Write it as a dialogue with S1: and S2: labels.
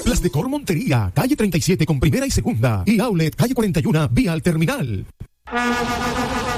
S1: Las Decor Montería, calle 37 con primera y segunda. Y Outlet, calle 41, vía al terminal.